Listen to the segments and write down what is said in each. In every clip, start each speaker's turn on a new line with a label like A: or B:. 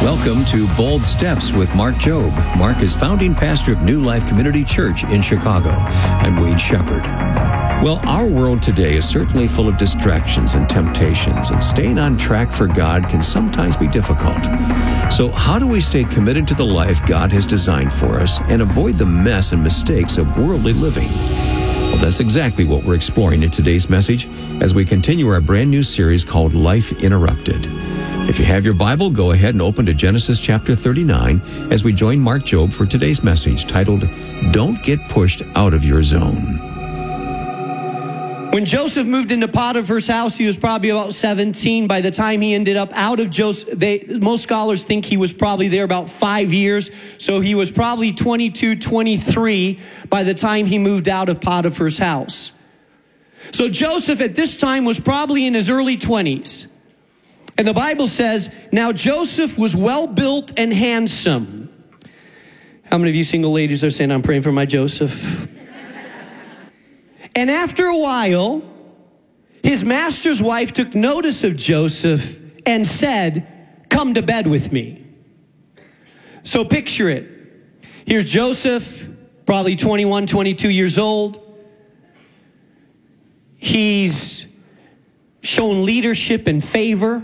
A: Welcome to Bold Steps with Mark Jobe. Mark is founding pastor of New Life Community Church in Chicago. I'm Wade Shepard. Well, our world today is certainly full of distractions and temptations, and staying on track for God can sometimes be difficult. So how do we stay committed to the life God has designed for us and avoid the mess and mistakes of worldly living? Well, that's exactly what we're exploring in today's message as we continue our brand new series called Life Interrupted. If you have your Bible, go ahead and open to Genesis chapter 39 as we join Mark Jobe for today's message titled, Don't Get Pushed Out of Your Zone.
B: When Joseph moved into Potiphar's house, he was probably about 17. By the time he ended up out of Joseph, most scholars think he was probably there about 5 years. So he was probably 22, 23 by the time he moved out of Potiphar's house. So Joseph at this time was probably in his early 20s. And the Bible says, now Joseph was well-built and handsome. How many of you single ladies are saying, I'm praying for my Joseph? And after a while, his master's wife took notice of Joseph and said, come to bed with me. So picture it. Here's Joseph, probably 21, 22 years old. He's shown leadership and favor.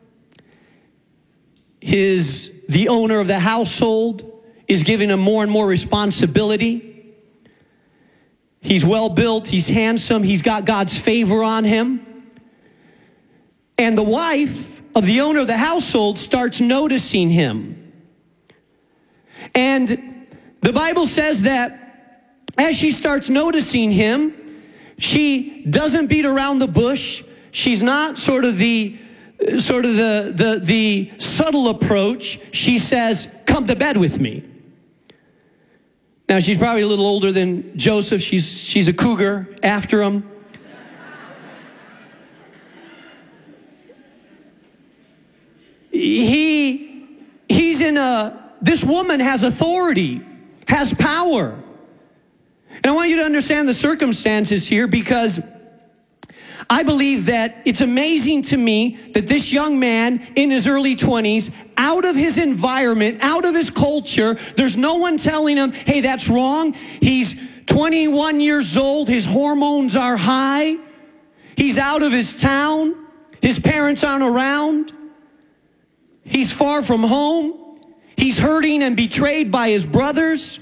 B: The owner of the household is giving him more and more responsibility. He's well built, he's handsome, he's got God's favor on him. And the wife of the owner of the household starts noticing him. And the Bible says that as she starts noticing him, she doesn't beat around the bush. She's not sort of the subtle approach. She says, come to bed with me. Now, she's probably a little older than Joseph. She's a cougar after him. This woman has authority, has power. And I want you to understand the circumstances here, because I believe that it's amazing to me that this young man in his early 20s, out of his environment, out of his culture, there's no one telling him, hey, that's wrong. He's 21 years old. His hormones are high. He's out of his town. His parents aren't around. He's far from home. He's hurting and betrayed by his brothers.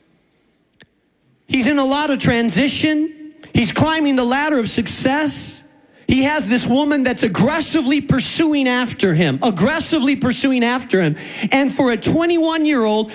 B: He's in a lot of transition. He's climbing the ladder of success. He has this woman that's aggressively pursuing after him. And for a 21-year-old,